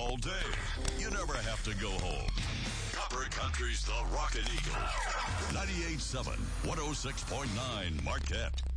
all day. You never have to go home. Copper Country's The Rockin' Eagle. 98.7, 106.9 Marquette.